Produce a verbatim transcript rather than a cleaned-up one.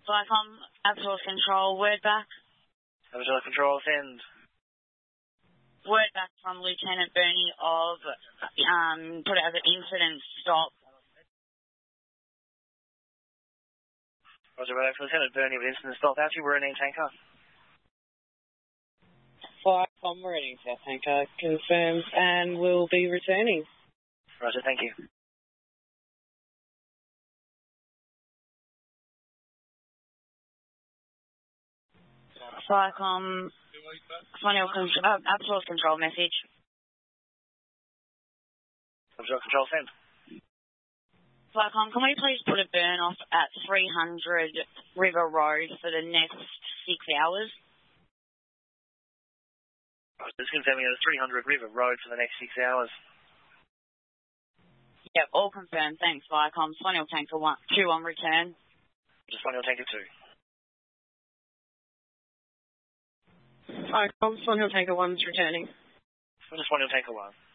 Flycom, Absolute Control, word back. Absolute Control, send. Word back from Lieutenant Bernie of, um, put it as an incident stop. Roger, right, for Lieutenant Bernie of incident stop. Actually, we're in a tanker. Flycom, we're in South Tanker, confirmed, and we'll be returning. Roger, thank you. Flycom, final con- uh, Absolute Control message. Absolute Control, send. Flycom, can we please put a burn off at three hundred River Road for the next six hours? Just confirming it at three hundred River Road for the next six hours. Yep, all confirmed. Thanks, Flycom. Swanhill Tanker one, two on return. Just Swanhill Tanker two. Flycom, Swanhill Tanker one's returning. Just Swanhill Tanker one.